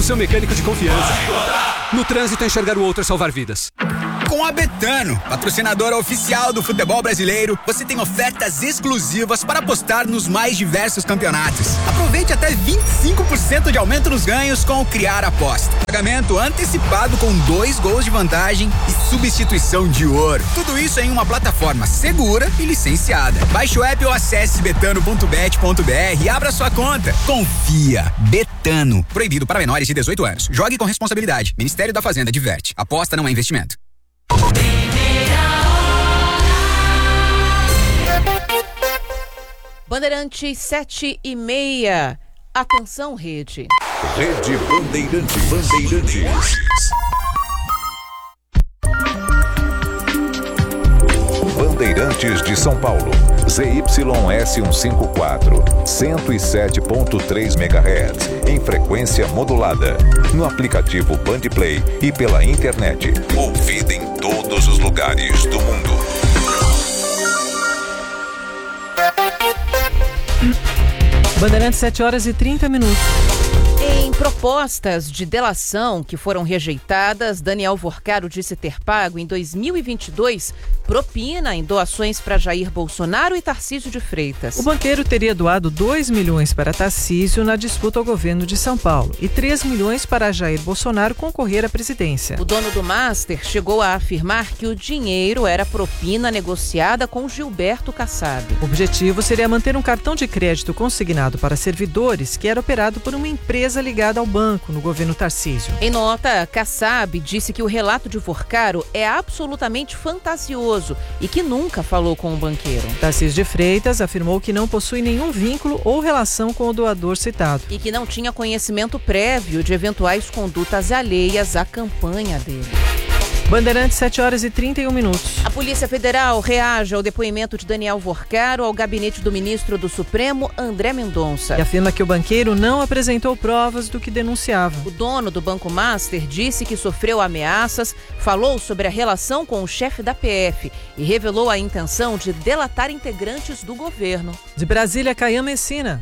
seu mecânico de confiança. No trânsito, enxergar o outro é salvar vidas. Com a Betano, patrocinadora oficial do futebol brasileiro, você tem ofertas exclusivas para apostar nos mais diversos campeonatos. Aproveite até 25% de aumento nos ganhos com o Criar Aposta. Pagamento antecipado com 2 gols de vantagem e substituição de ouro. Tudo isso em uma plataforma segura e licenciada. Baixe o app ou acesse betano.bet.br e abra sua conta. Confia. Betano. Proibido para menores de 18 anos. Jogue com responsabilidade. Ministério da Fazenda diverte. Aposta não é investimento. Bandeirantes 7h30. Atenção, Rede. Rede Bandeirantes. Bandeirantes de São Paulo. ZYS 154, 107.3 MHz, em frequência modulada. No aplicativo Bandplay e pela internet. Ouvida em todos os lugares do mundo. Bandeirantes 7h30. Em propostas de delação que foram rejeitadas, Daniel Vorcaro disse ter pago em 2022 propina em doações para Jair Bolsonaro e Tarcísio de Freitas. O banqueiro teria doado 2 milhões para Tarcísio na disputa ao governo de São Paulo e 3 milhões para Jair Bolsonaro concorrer à presidência. O dono do Master chegou a afirmar que o dinheiro era propina negociada com Gilberto Kassab. O objetivo seria manter um cartão de crédito consignado para servidores que era operado por uma empresa ligada ao banco no governo Tarcísio. Em nota, Kassab disse que o relato de Vorcaro é absolutamente fantasioso e que nunca falou com o banqueiro. Tarcísio de Freitas afirmou que não possui nenhum vínculo ou relação com o doador citado. E que não tinha conhecimento prévio de eventuais condutas alheias à campanha dele. Bandeirantes 7h31. A Polícia Federal reage ao depoimento de Daniel Vorcaro ao gabinete do ministro do Supremo, André Mendonça. E afirma que o banqueiro não apresentou provas do que denunciava. O dono do Banco Master disse que sofreu ameaças, falou sobre a relação com o chefe da PF e revelou a intenção de delatar integrantes do governo. De Brasília, Caian Messina.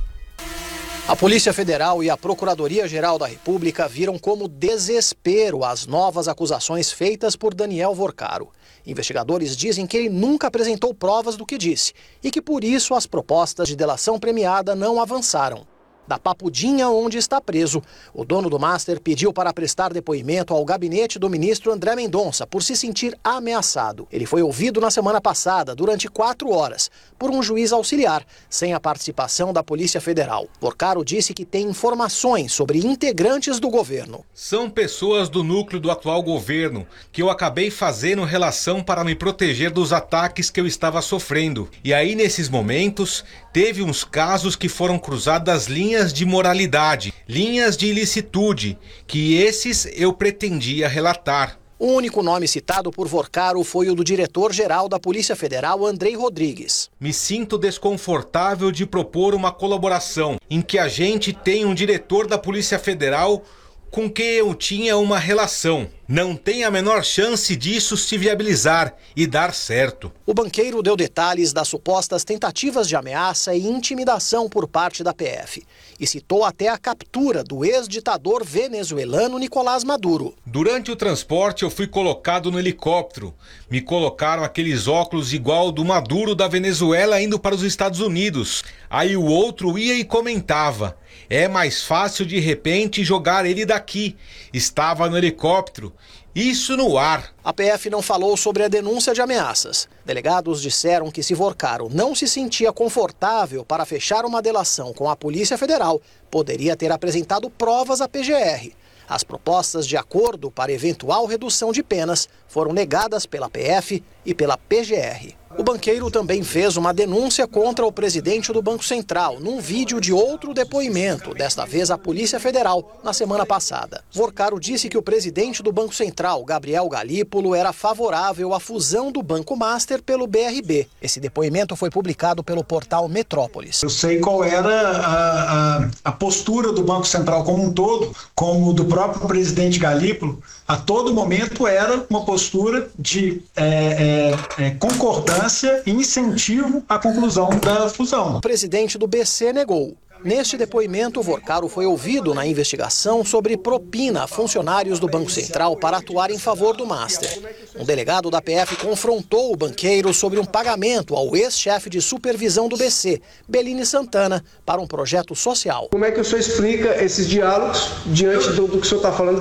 A Polícia Federal e a Procuradoria-Geral da República viram como desespero as novas acusações feitas por Daniel Vorcaro. Investigadores dizem que ele nunca apresentou provas do que disse e que por isso as propostas de delação premiada não avançaram. Da Papudinha, onde está preso, o dono do Master pediu para prestar depoimento ao gabinete do ministro André Mendonça por se sentir ameaçado. Ele foi ouvido na semana passada, durante 4 horas, por um juiz auxiliar, sem a participação da Polícia Federal. Vorcaro disse que tem informações sobre integrantes do governo. São pessoas do núcleo do atual governo que eu acabei fazendo relação para me proteger dos ataques que eu estava sofrendo. E aí, nesses momentos, teve uns casos que foram cruzadas linhas de moralidade, linhas de ilicitude, que esses eu pretendia relatar. O único nome citado por Vorcaro foi o do diretor-geral da Polícia Federal, Andrei Rodrigues. Me sinto desconfortável de propor uma colaboração em que a gente tem um diretor da Polícia Federal com quem eu tinha uma relação. Não tem a menor chance disso se viabilizar e dar certo. O banqueiro deu detalhes das supostas tentativas de ameaça e intimidação por parte da PF e citou até a captura do ex-ditador venezuelano Nicolás Maduro. Durante o transporte eu fui colocado no helicóptero. Me colocaram aqueles óculos igual do Maduro da Venezuela indo para os Estados Unidos. Aí o outro ia e comentava: é mais fácil de repente jogar ele daqui. Estava no helicóptero. Isso no ar. A PF não falou sobre a denúncia de ameaças. Delegados disseram que se Vorcaro não se sentia confortável para fechar uma delação com a Polícia Federal, poderia ter apresentado provas à PGR. As propostas de acordo para eventual redução de penas foram negadas pela PF e pela PGR. O banqueiro também fez uma denúncia contra o presidente do Banco Central num vídeo de outro depoimento, desta vez à Polícia Federal, na semana passada. Vorcaro disse que o presidente do Banco Central, Gabriel Galípolo, era favorável à fusão do Banco Master pelo BRB. Esse depoimento foi publicado pelo portal Metrópolis. Eu sei qual era a postura do Banco Central como um todo, como do próprio presidente Galípolo. A todo momento era uma postura de concordância e incentivo à conclusão da fusão. O presidente do BC negou. Neste depoimento, o Vorcaro foi ouvido na investigação sobre propina a funcionários do Banco Central para atuar em favor do Master. Um delegado da PF confrontou o banqueiro sobre um pagamento ao ex-chefe de supervisão do BC, Bellini Santana, para um projeto social. Como é que o senhor explica esses diálogos diante do que o senhor está falando?